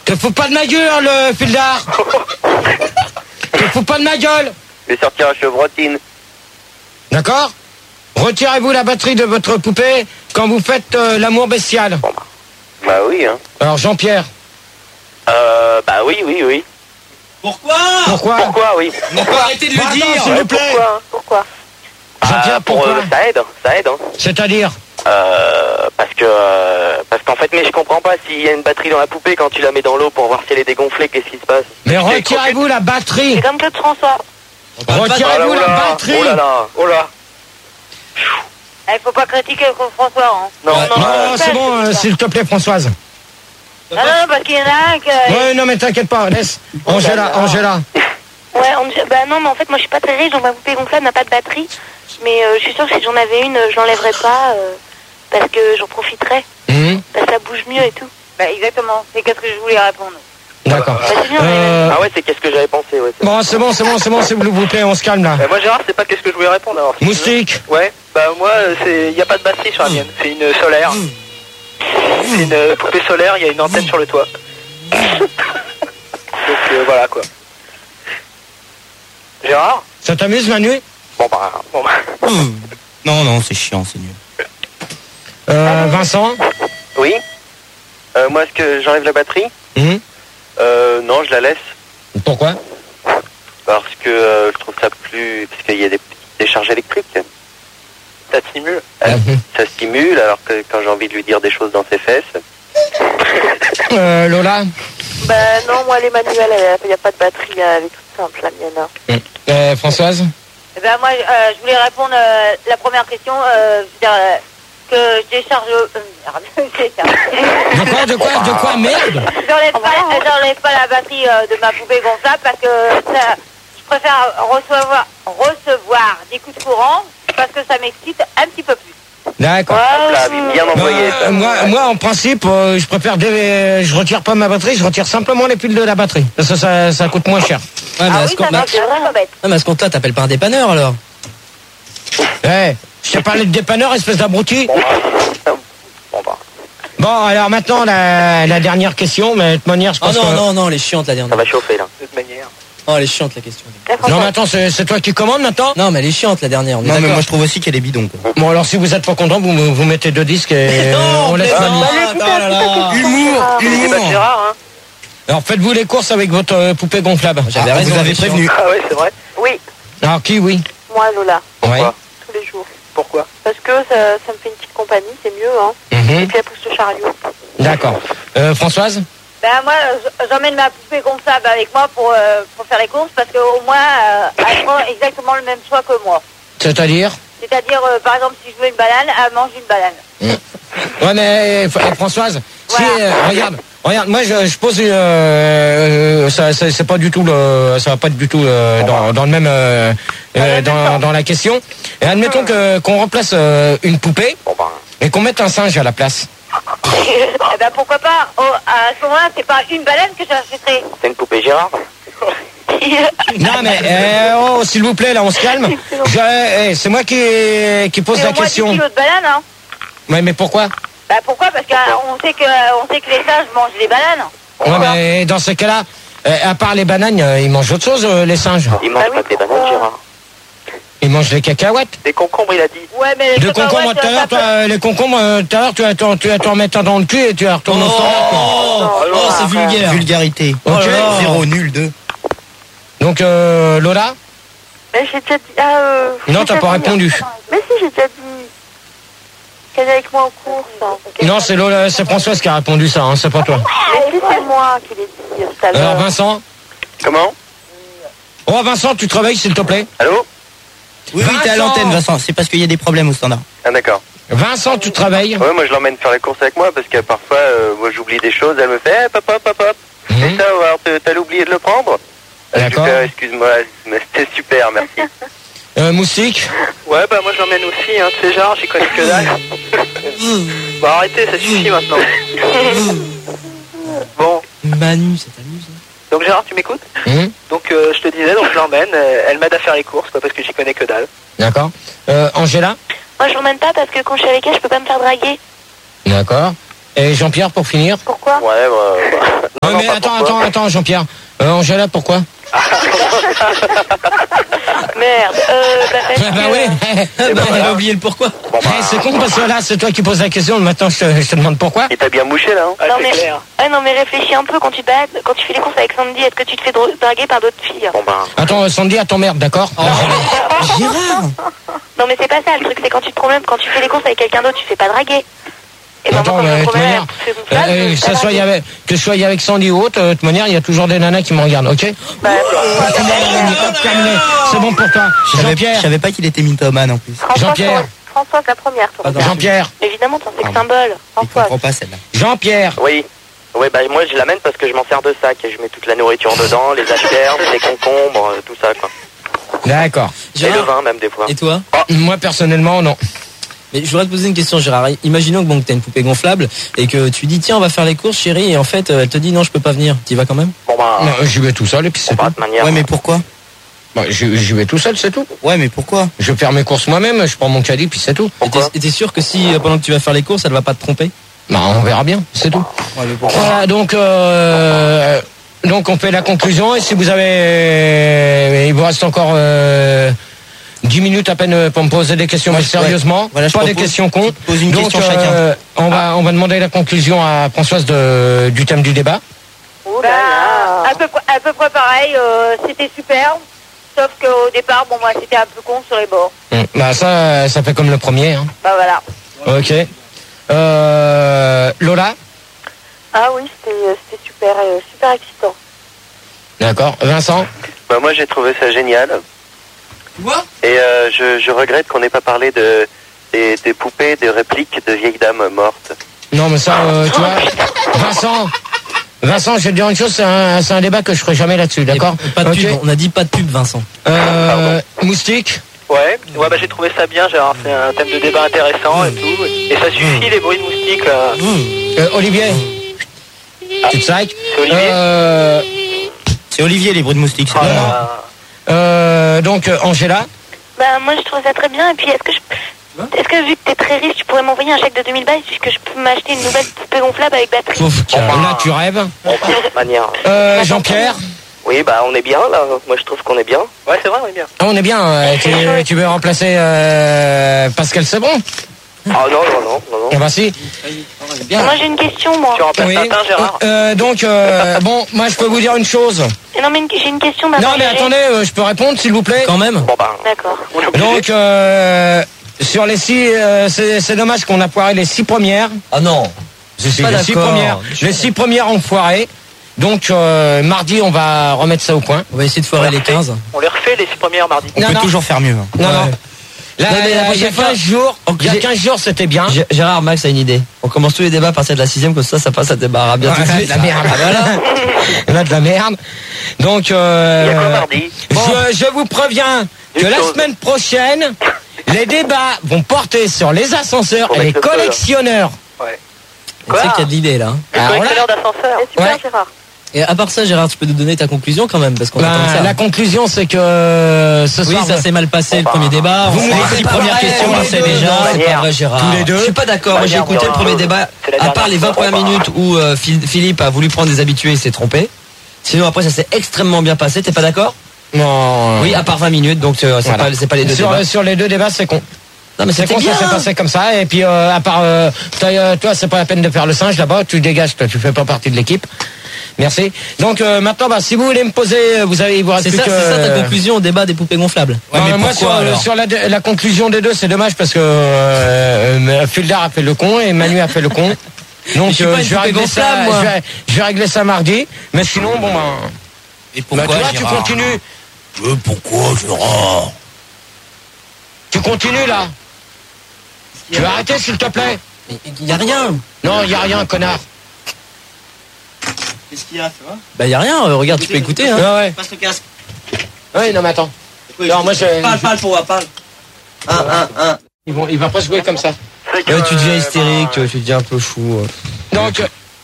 Te fous pas de ma gueule, Fildar. Te fous pas de ma gueule. Je vais sortir un chevrotine. D'accord? Retirez-vous la batterie de votre poupée quand vous faites l'amour bestial. Bon, bah oui, hein. Alors, Jean-Pierre. Bah oui. Pourquoi? Pourquoi, oui. On peut arrêter de le dire. S'il vous plaît. Pourquoi? Jean-Pierre, pourquoi? Ça aide, hein. C'est-à-dire? Parce qu'en fait, mais je comprends pas s'il y a une batterie dans la poupée quand tu la mets dans l'eau pour voir si elle est dégonflée, qu'est-ce qui se passe? Mais retirez-vous la batterie. C'est comme Claude François. Retirez-vous la batterie. Oh là. Il faut pas critiquer Claude François. Hein. Non, c'est bon, s'il te plaît, Françoise. Non, parce qu'il y en a un qui... Ouais, non, mais t'inquiète pas, laisse. Angela. Ouais, bah non, mais en fait, moi, je suis pas très riche, donc ma poupée gonflable n'a pas de batterie. Mais je suis sûre que si j'en avais une, je l'enlèverais pas, parce que j'en profiterais. Bah, ça bouge mieux et tout. Bah, exactement. C'est qu'est-ce que je voulais répondre. D'accord. Bah, c'est bien, Ah ouais, c'est qu'est-ce que j'avais pensé, ouais. Bon, c'est bon, s'il vous plaît, on se calme là. Moi, Gérard, c'est pas qu'est-ce que je voulais répondre, alors. Moustique. Ouais, bah moi, il y a pas de batterie sur la mienne. C'est une solaire. C'est une poupée solaire, il y a une antenne sur le toit. Donc voilà, quoi. Gérard? Ça t'amuse, Manu? Bon bah... Non, c'est chiant, c'est nul. Vincent? Oui. Moi, est-ce que j'enlève la batterie? Non, je la laisse. Pourquoi? Parce que je trouve ça plus... Parce qu'il y a des petites décharges électriques. Ça stimule. Ça stimule, alors que quand j'ai envie de lui dire des choses dans ses fesses... Lola? Bah non, moi, les manuels, il n'y a pas de batterie, elle est toute simple, la mienne. Françoise? Eh ben moi, je voulais répondre la première question, je veux dire que je décharge... De quoi, merde? J'enlève pas la batterie de ma poupée gonflable parce que ça, je préfère recevoir des coups de courant parce que ça m'excite un petit peu plus. D'accord. Bien envoyé, ça. Moi, en principe, je préfère... Je retire pas ma batterie, je retire simplement les piles de la batterie. Ça coûte moins cher. Ouais, mais à ce compte-là, c'est vraiment bête. non, mais à ce compte-là, t'appelles pas un dépanneur alors? Je t'ai parlé de dépanneur, espèce d'abruti. Bon, alors maintenant, la dernière question, mais de toute manière, je pense que... Non, elle est chiante la dernière. Ça va chauffer, là. De toute manière. Oh, elle est chiante la question. Non, mais attends, c'est toi qui commandes maintenant? Non, mais elle est chiante la dernière. Non, mais moi je trouve aussi qu'elle est bidon, quoi. Bon, alors si vous êtes pas content, vous mettez 2 disques et on laisse Manu. Humour. C'est pas Gérard, hein. Alors faites-vous les courses avec votre poupée gonflable. J'avais raison, Vous avez prévenu. Ah ouais, c'est vrai. Oui, Alors qui, oui? moi, Lola, Ouais. tous les jours. Pourquoi? Parce que ça me fait une petite compagnie, c'est mieux, hein. Et puis elle pousse le chariot. D'accord. Françoise? Ben moi, j'emmène ma poupée gonflable avec moi pour faire les courses parce qu'au moins, elle prend exactement le même choix que moi. C'est-à-dire? C'est-à-dire, par exemple, si je veux une banane, elle mange une banane. Ouais, mais Françoise, si, regarde, moi je pose c'est pas du tout ça va pas être du tout dans le même dans la question. Et admettons qu'on remplace une poupée et qu'on mette un singe à la place. Eh ben pourquoi pas. À ce moment-là, c'est pas une banane que j'achèterai. C'est une poupée Gérard? Non mais s'il vous plaît, là on se calme. C'est moi qui pose la question. Au moins 10 kilos de banane, hein. Ouais, mais pourquoi? Bah pourquoi? Parce qu'on sait que les singes mangent des bananes. Ouais, mais dans ce cas-là, à part les bananes, ils mangent autre chose, les singes. Il mange pas des bananes, Gérard. Ils mangent des cacahuètes. Des concombres, il a dit. Ouais, mais De concombres, tout à l'heure, les concombres, tout à l'heure, tu vas t'en mettre un dans le cul et tu vas retourner au standard, quoi. Oh, c'est vulgaire. Vulgarité. Ok. 0, nul, 2. Donc, Lola? Mais j'ai déjà dit... Non, t'as pas répondu. Mais si, j'ai déjà dit qu'elle est avec moi en course. Non, c'est Lola, c'est Françoise qui a répondu ça, hein, c'est pas toi. Mais si, c'est moi qui l'ai dit tout à l'heure. Alors, Vincent? Comment? Oh, Vincent, tu te réveilles, s'il te plaît? Allô? Oui, t'es à l'antenne, Vincent. C'est parce qu'il y a des problèmes au standard. Ah d'accord. Vincent, tu te réveilles? Ouais, moi je l'emmène faire les courses avec moi parce que parfois, moi j'oublie des choses, elle me fait hop. Et ça, alors t'as oublié de le prendre? D'accord. Super, excuse-moi, c'était super, merci. Moustique? Ouais, bah moi je l'emmène aussi, hein, tu sais, genre, j'y connais que dalle. Bon, arrêtez, ça suffit maintenant. Bon. Manu, ça t'amuse, hein? Donc Gérard, tu m'écoutes? Donc je te disais, donc je l'emmène, elle m'aide à faire les courses, pas parce que j'y connais que dalle. D'accord. Angela? Moi, je l'emmène pas parce que quand je suis avec elle, je peux pas me faire draguer. D'accord. Et Jean-Pierre, pour finir? Pourquoi? Ouais, bah... Non, mais attends, Jean-Pierre. Angela, pourquoi? Merde. Bah oui. Elle a oublié le pourquoi. C'est con parce que là, c'est toi qui poses la question. Maintenant, je te demande pourquoi. Il t'a bien mouché là. Non mais réfléchis un peu quand tu te balades, quand tu fais les courses avec Sandy. Est-ce que tu te fais draguer par d'autres filles? Attends, Sandy, à ton merde, d'accord? Gérard. Non mais c'est pas ça. Le truc, c'est quand tu te promènes, quand tu fais les courses avec quelqu'un d'autre, tu fais pas draguer. Et attends, de toute manière, que je sois avec Sandy ou autre, de toute manière, il y a toujours des nanas qui me regardent, ok? Terminé. C'est bon pour toi. Jean-Pierre. Je savais pas qu'il était mythomane en plus. Jean-Pierre. Françoise, la première. Jean-Pierre. Évidemment, c'est un sexe symbole. Je comprends pas celle-là. Jean-Pierre. Oui. Ouais, bah moi je l'amène parce que je m'en sers de sac et je mets toute la nourriture dedans, les asperges, les concombres, tout ça quoi. D'accord. Et le vin même des fois. Et toi? Moi personnellement non. Mais je voudrais te poser une question, Gérard. Imaginons que t'as une poupée gonflable et que tu dis tiens on va faire les courses chérie et en fait elle te dit non je peux pas venir. T'y vas quand même? Non, j'y vais tout seul et puis c'est tout. Ouais mais pourquoi? J'y vais tout seul, c'est tout. Ouais mais pourquoi? Je fais mes courses moi-même, je prends mon caddie puis c'est tout. Et t'es sûr que si pendant que tu vas faire les courses elle va pas te tromper? Bah on verra bien, c'est tout. Ouais, mais pourquoi? Voilà, donc on fait la conclusion et si vous avez, il vous reste encore 10 minutes à peine pour me poser des questions, mais sérieusement, voilà, pas des questions cons. Pose une question chacun. On va demander la conclusion à Françoise du thème du débat. À peu près pareil, c'était super, sauf qu'au départ, bon moi c'était un peu con sur les bords. Bah ça fait comme le premier. Hein. Bah voilà. Ok. Lola. Ah oui, c'était super excitant. D'accord. Vincent. Bah moi j'ai trouvé ça génial. Quoi? Et je regrette qu'on n'ait pas parlé des poupées, des répliques de vieilles dames mortes. Non mais ça, tu vois, Vincent, je vais te dire une chose, c'est un débat que je ferai jamais là-dessus, d'accord? Pas de pub, on a dit pas de pub, Vincent. Moustique. Ouais, bah j'ai trouvé ça bien, Gérard. C'est un thème de débat intéressant et tout. Et ça suffit les bruits de moustiques là. Olivier. Tu te sacs? C'est Olivier. C'est Olivier les bruits de moustiques. Donc Angela. Bah moi je trouve ça très bien et puis est-ce que vu que t'es très riche tu pourrais m'envoyer un chèque de 2000 balles puisque je peux m'acheter une nouvelle poupée gonflable avec batterie? Là tu rêves. Jean-Pierre. Oui bah on est bien là, moi je trouve qu'on est bien. Ouais c'est vrai on est bien. On est bien, tu veux remplacer Pascal Sebron? Ah non. Ah bah si. Moi j'ai une question moi. Tu remplaces Tintin, Gérard? Donc bon, moi je peux vous dire une chose. Non mais j'ai une question. Non mais attendez, je peux répondre s'il vous plaît? Quand même. Bon bah. D'accord. Donc sur les 6, c'est dommage qu'on a foiré les 6 premières. Ah non. Les 6 premières. Les 6 premières ont foiré. Donc mardi on va remettre ça au point. On va essayer de foirer les 15. On les refait les 6 premières mardi. On peut toujours faire mieux. Non. Là, il y a 15 jours, c'était bien. Gérard, Max a une idée. On commence tous les débats à partir de la 6ème, comme ça passe à débarras bien tout de suite. La merde. Voilà. De la merde. Donc, je vous préviens que la semaine prochaine, les débats vont porter sur les ascenseurs et les collectionneurs. Ouais. Tu sais qu'il y a de l'idée là. Les collectionneurs d'ascenseurs. Super Gérard. Et à part ça, Gérard, tu peux nous donner ta conclusion quand même, parce qu'on attend ça. La conclusion, c'est que ce soir, ça s'est mal passé le premier débat. Les 6 premières questions, on sait déjà. C'est pas vrai, Gérard. Tous les deux. Je suis pas d'accord. Moi, j'ai écouté le premier débat. À part les 20 premières minutes où Philippe a voulu prendre des habitués et s'est trompé. Sinon, après, ça s'est extrêmement bien passé. T'es pas d'accord? Non. Oui, à part 20 minutes, donc c'est pas les deux débats. Sur les deux débats, c'est con. Non mais c'est con, ça s'est passé comme ça. Et puis à part toi, c'est pas la peine de faire le singe là-bas. Tu dégages, toi, tu fais pas partie de l'équipe. Merci. Donc maintenant, si vous voulez me poser, il vous reste plus que... C'est ça ta conclusion au débat des poupées gonflables. Ouais, mais moi sur la conclusion des deux, c'est dommage parce que Fildar a fait le con et Manu a fait le con. Donc je vais régler ça mardi. Mais sinon, bon ben... Et pourquoi tu continues. Pourquoi Gérard? Tu continues là. Tu vas arrêter s'il te plaît. Il y a rien. Non, il y a rien, connard. Qu'est-ce qu'il y a, tu vois? Bah y a rien, regarde, tu peux écouter hein. Ouais. Passe le casque. Ouais, non mais attends. Non, moi Parle pour moi, parle. Il va pas jouer comme ça. Ouais, tu deviens hystérique, tu deviens un peu fou. Donc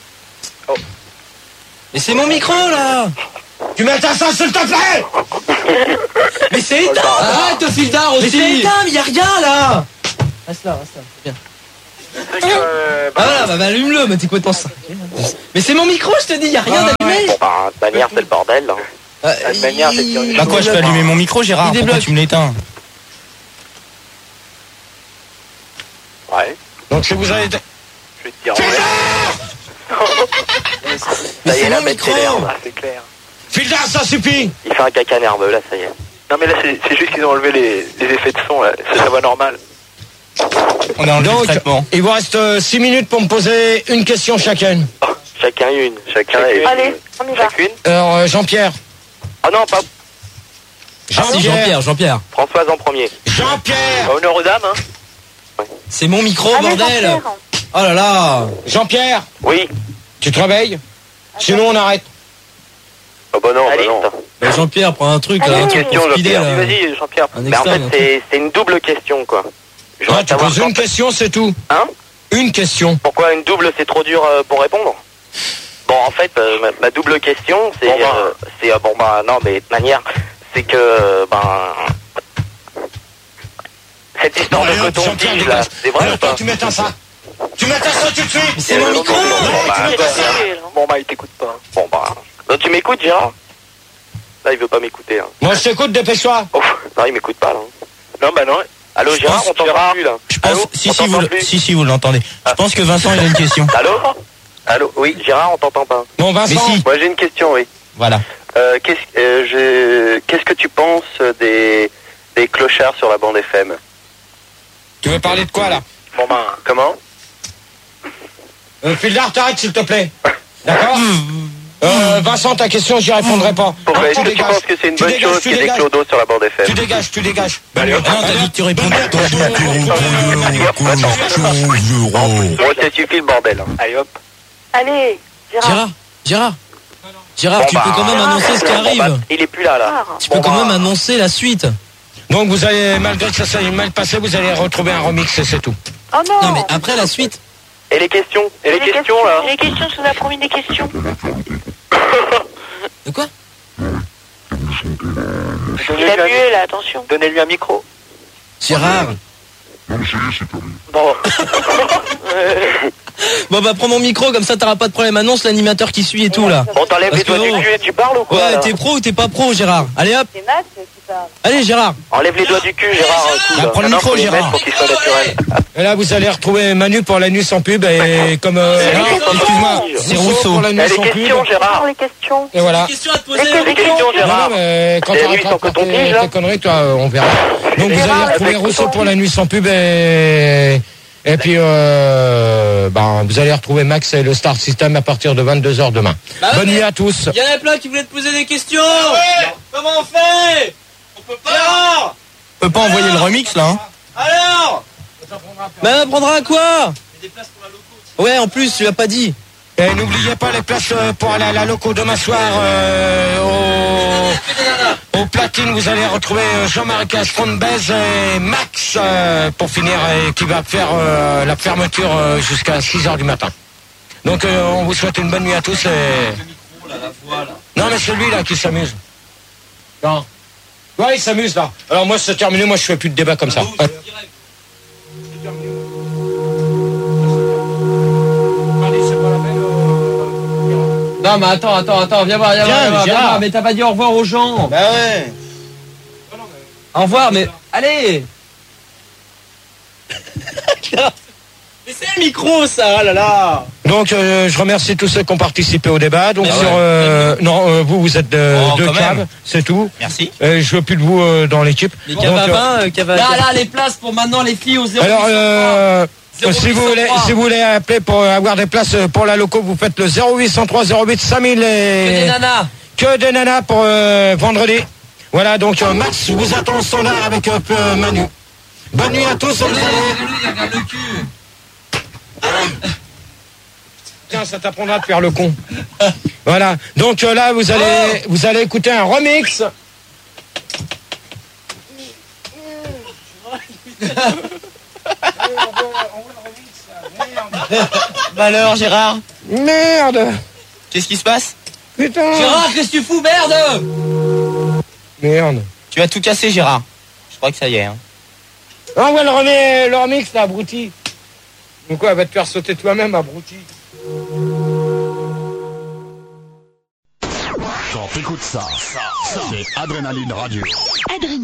Mais c'est mon micro là. tu mets ta ça s'il te plaît. Mais c'est éteint. Arrête Fildar aussi. Mais c'est éteint, mais y a rien là. Reste là, c'est bien. Ah voilà, bah allume-le, mais t'es complètement ça. Mais c'est mon micro, je te dis, y'a rien d'allumé. Bah, de manière, c'est le bordel, là. De manière, c'est Bah quoi, je peux allumer mon micro, Gérard? Pourquoi tu me l'éteins? Ouais. Donc si vous avez... Je vais te dire. Ça y est, là, micro. C'est clair. Fildar, ça suffit. Il fait un caca nerveux, là, ça y est. Non, mais là, c'est juste qu'ils ont enlevé les effets de son, là. Ça va normal. On a enlevé le traitement. Il vous reste 6 minutes pour me poser une question chacun. Oh, chacun une. Allez, on y va. Chacune. Alors, Jean-Pierre. Oh non, pas... Jean-Pierre. Françoise en premier. Jean-Pierre. Honneur aux dames, hein. C'est mon micro, Allez, bordel. Jean-Pierre. Oh là là. Jean-Pierre, Oui. tu te réveilles? Sinon, on arrête. Oh bah non, Allez. Bah, Jean-Pierre, prends un truc, Allez, là, un Une truc question, pour speeder, Jean-Pierre. là. Vas-y, Jean-Pierre. Un Mais en externe, fait, c'est une double question, quoi. Je voudrais Tu savoir poses une question, c'est tout. Hein? Une question. Pourquoi une double, c'est trop dur pour répondre? Bon, en fait, ma double question, c'est... non, mais de toute manière, c'est que, cette histoire de coton-tige, là, c'est vrai ou pas? Tu m'éteins ça. Tu m'éteins ça tout de suite. C'est mon micro. Bon, il t'écoute pas. Donc, tu m'écoutes, Gérard? Là, il veut pas m'écouter, hein. Moi, je t'écoute, dépêche-toi. Oh, non, il m'écoute pas, là. Non, bah non. Allô, Gérard, on t'entend plus, là. Je pense, Allô, si on vous t'entend plus. si vous l'entendez. Je pense que Vincent, il a une question. Allô, oui, Gérard, on t'entend pas. Bon, Vincent. Mais si. Moi, j'ai une question, oui. Voilà. Qu'est-ce que tu penses des clochards sur la bande FM? Tu veux parler de quoi, là? Comment? Fildar, t'arrêtes, s'il te plaît. D'accord? Vincent, ta question, j'y répondrai pas. Pourquoi est-ce que tu penses que c'est une bonne chose qu'il y ait des clodos sur la bande FM? Tu dégages. Non, t'as dit que tu répondais. Bon, ça suffit le bordel. Hein. Allez, hop. Allez, Gérard. Gérard, tu peux quand même annoncer ce qui arrive. Il est plus là. Tu peux quand même annoncer la suite. Donc, vous allez, malgré que ça s'est mal passé, vous allez retrouver un remix, c'est tout. Oh non. Non, mais après la suite. Et les questions? Les questions, là? Les questions, je vous ai promis des questions. De quoi? Il a mué, là, attention. Donnez-lui un micro. Gérard. Bon. Bon bah prends mon micro, comme ça t'auras pas de problème. Annonce l'animateur qui suit et tout là. Bon, t'enlèves les doigts du cul et tu parles ou quoi? Ouais, t'es pro ou t'es pas pro, Gérard? Allez hop. C'est Max qui parle. Allez Gérard. Enlève les doigts du cul, Gérard. Prends le micro, Gérard. Pour qu'il soit naturel. Et là, vous allez retrouver Manu pour la nuit sans pub et comme... excuse-moi, c'est Rousseau pour la nuit Les sans pub. questions, Gérard. Les questions. Et voilà. Des questions à te poser. Les questions, Gérard. Non, mais quand Et tu la nuit sans arrêteras coton-tige, là. tes conneries, toi, on verra. Donc vous allez retrouver Rousseau pour la nuit sans pub et puis vous allez retrouver Max et le Star System à partir de 22h demain. Bonne nuit à tous. Il y en a plein qui voulaient te poser des questions. Comment on fait? On peut pas. On peut pas envoyer le remix, là, hein? Alors? Bah on prendra quoi? Des places pour la loco. Ouais, en plus, tu l'as pas dit. Et n'oubliez pas les places pour aller à la loco demain soir au platine. Vous allez retrouver Jean-Marie Castron-Bez et Max pour finir et qui va faire la fermeture jusqu'à 6h du matin. Donc on vous souhaite une bonne nuit à tous. Non mais c'est lui là qui s'amuse. Non. Ouais, il s'amuse là. Alors moi c'est terminé, moi je fais plus de débat comme ça. Ouais. Non mais attends, viens voir, mais t'as pas dit au revoir aux gens. Bah ouais. Au revoir, mais allez. Mais c'est le micro ça, oh là là. Donc je remercie tous ceux qui ont participé au débat. Donc vous êtes deux caves, c'est tout. Merci. Je veux plus de vous dans l'équipe. Les cavavins, là les places pour maintenant les filles au 0. Alors si vous voulez appeler pour avoir des places pour la loco, vous faites le 0803 08 5000 et que des nanas pour vendredi. Voilà, donc Max vous attend au standard avec Manu. Bonne nuit à tous. Regarde le cul. Tiens, ça t'apprendra de faire le con. Voilà. Donc là, vous allez écouter un remix. Bah alors, Gérard, Merde. qu'est-ce qui se passe? Putain. Gérard, qu'est-ce que tu fous, merde? Merde. Tu as tout cassé, Gérard. Je crois que ça y est, hein. Envoie le remix là, abruti. Donc quoi, elle va te faire sauter toi-même, abruti. Quand t'écoutes ça, c'est Adrénaline Radio. Adrénaline.